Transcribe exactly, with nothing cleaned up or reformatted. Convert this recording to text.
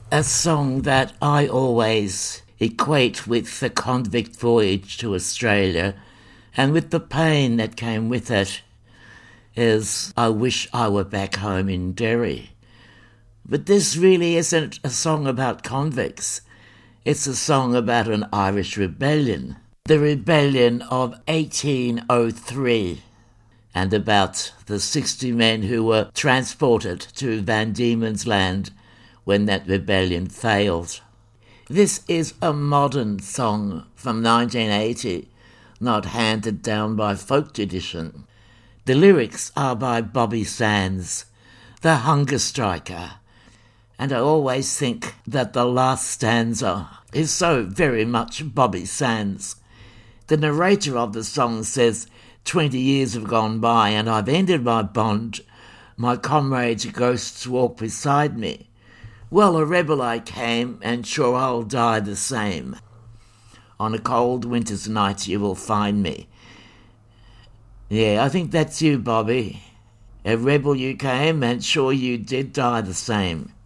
A song that I always equate with the convict voyage to Australia and with the pain that came with it is I Wish I Were Back Home in Derry. But this really isn't a song about convicts. It's a song about an Irish rebellion. The rebellion of eighteen oh three, and about the sixty men who were transported to Van Diemen's Land when that rebellion failed. This is a modern song from nineteen eighty, not handed down by folk tradition. The lyrics are by Bobby Sands, the hunger striker, and I always think that the last stanza is so very much Bobby Sands. The narrator of the song says, twenty years have gone by and I've ended my bond. My comrades' ghosts walk beside me. Well, a rebel I came, and sure I'll die the same. On a cold winter's night you will find me. Yeah, I think that's you, Bobby. A rebel you came, and sure you did die the same.